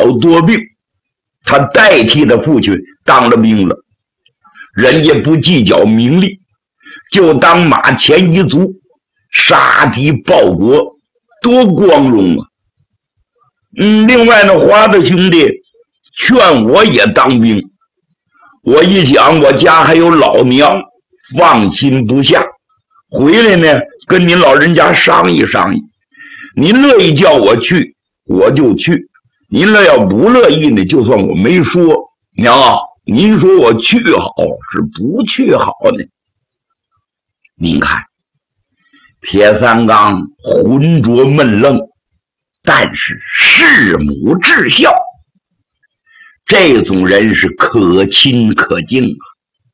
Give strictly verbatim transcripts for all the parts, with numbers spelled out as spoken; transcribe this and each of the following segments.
老多病，他代替他父亲当了兵了。人家不计较名利，就当马前一卒，杀敌报国，多光荣啊！嗯，另外呢，华子兄弟劝我也当兵，我一想我家还有老娘，放心不下，回来呢跟您老人家商议商议，您乐意叫我去我就去，您乐要不乐意呢，就算我没说。娘啊，您说我去好是不去好呢？您看铁三刚浑浊闷愣，但是弑母至孝，这种人是可亲可敬啊。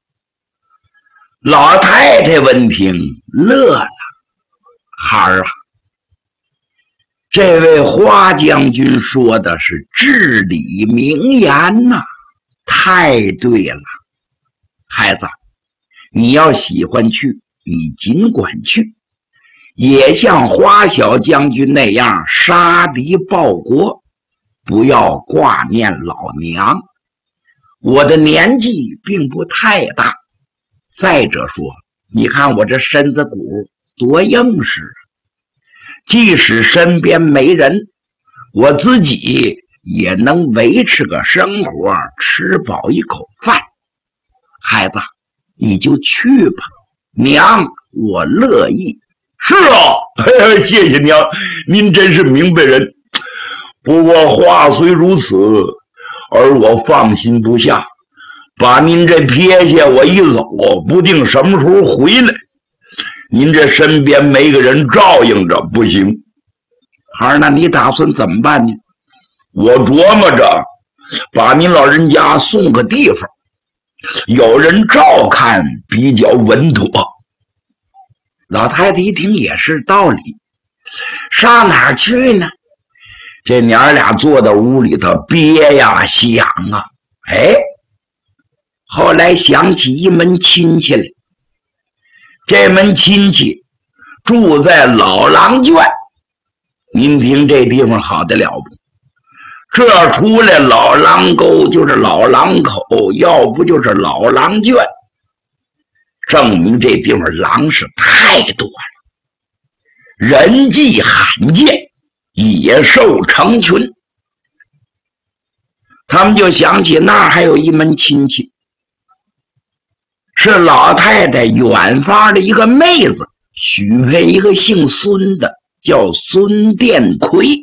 老太太闻听乐了，孩儿啊，这位花将军说的是至理名言呐、啊，太对了。孩子，你要喜欢去，你尽管去，也像花小将军那样杀敌报国，不要挂念老娘。我的年纪并不太大，再者说，你看我这身子骨多硬实啊！即使身边没人，我自己也能维持个生活，吃饱一口饭。孩子，你就去吧，娘我乐意。是啊，谢谢娘，您真是明白人。不过话虽如此，而我放心不下，把您这撇下我一走，不定什么时候回来。您这身边没个人照应着，不行。孩儿，那你打算怎么办呢？我琢磨着把您老人家送个地方，有人照看比较稳妥。老太太一听也是道理，上哪儿去呢？这娘俩坐到屋里头憋呀想啊，哎，后来想起一门亲戚来。这门亲戚住在老狼圈，您听这地方好得了不？这出来老狼沟就是老狼口，要不就是老狼圈，证明这地方狼是太多了，人迹罕见，野兽成群。他们就想起那儿还有一门亲戚，是老太太远方的一个妹子，许配一个姓孙的，叫孙殿魁。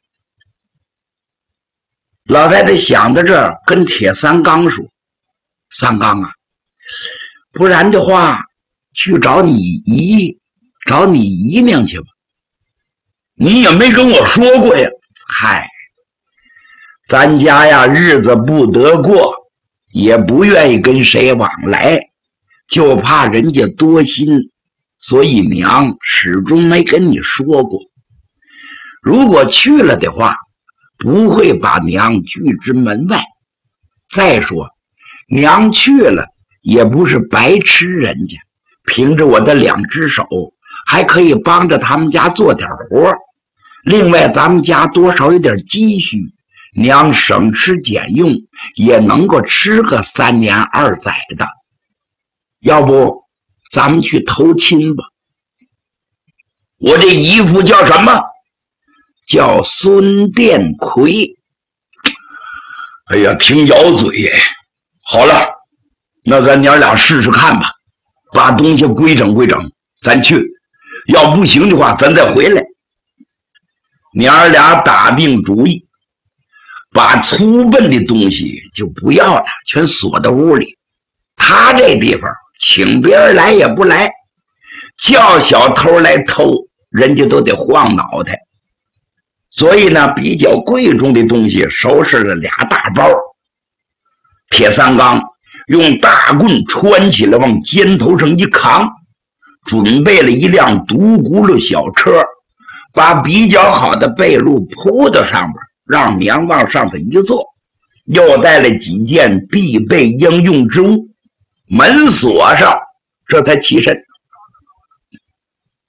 老太太想到这儿，跟铁三刚说：“三刚啊，不然的话，去找你姨，找你姨娘去吧。你也没跟我说过呀。嗨，咱家呀，日子不得过，也不愿意跟谁往来。”就怕人家多心，所以娘始终没跟你说过。如果去了的话，不会把娘拒之门外。再说，娘去了也不是白吃人家，凭着我的两只手，还可以帮着他们家做点活。另外，咱们家多少有点积蓄，娘省吃俭用，也能够吃个三年二载的。要不咱们去投亲吧。我这姨父叫什么？叫孙殿魁。哎呀，挺咬嘴耶。好了，那咱娘俩试试看吧，把东西规整规整，咱去。要不行的话，咱再回来。娘俩打定主意，把粗笨的东西就不要了，全锁到屋里。他这地方请别人来也不来，叫小偷来偷，人家都得晃脑袋。所以呢，比较贵重的东西收拾了俩大包。铁三刚用大棍穿起来，往肩头上一扛，准备了一辆独轱辘小车，把比较好的被褥铺到上边，让娘往上头一坐，又带了几件必备应用之物，门锁上，这才起身。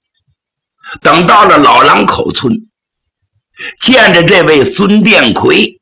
等到了老狼口村，见着这位孙殿魁，